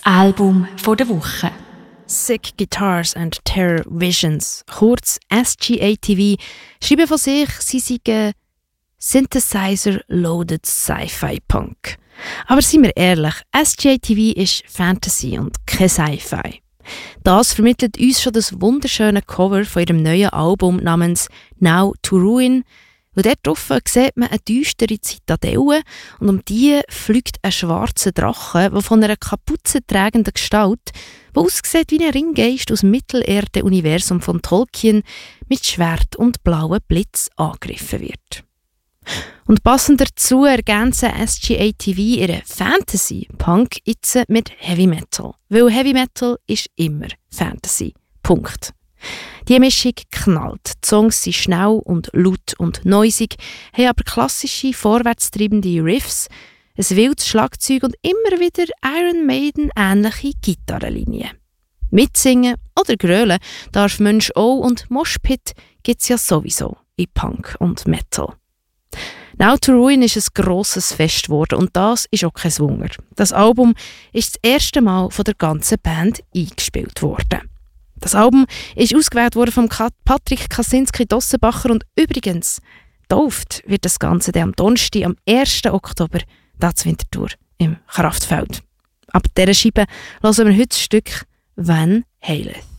Album der Woche. Sick Guitars and Terror Visions, kurz SGATV, schreiben von sich, sie seien Synthesizer-Loaded Sci-Fi-Punk. Aber seien wir ehrlich, SGATV ist Fantasy und kein Sci-Fi. Das vermittelt uns schon das wunderschöne Cover von ihrem neuen Album namens Now to Ruin. Und dort drauf sieht man eine düstere Zitadelle und um die fliegt ein schwarzer Drache, der von einer Kapuze tragenden Gestalt, die aussieht wie ein Ringgeist aus dem Mittelerde-Universum von Tolkien, mit Schwert und blauen Blitz angegriffen wird. Und passend dazu ergänzen SGATV ihre Fantasy-Punk jetzt mit Heavy Metal. Weil Heavy Metal ist immer Fantasy. Punkt. Die Mischung knallt. Die Songs sind schnell und laut und noisig, haben aber klassische, vorwärtstreibende Riffs, ein wildes Schlagzeug und immer wieder Iron Maiden-ähnliche Gitarrenlinien. Mitsingen oder grölen darf Mensch auch und Moshpit gibt es ja sowieso in Punk und Metal. Now to Ruin ist ein grosses Fest geworden und das ist auch kein Wunder. Das Album ist das erste Mal von der ganzen Band eingespielt worden. Das Album ist ausgewählt worden von Patrick Kaczynski-Dossenbacher und übrigens, getauft wird das Ganze am Donnerstag, am 1. Oktober, da zur Winterthur im Kraftfeld. Ab dieser Scheibe hören wir heute das Stück «Van Haleth».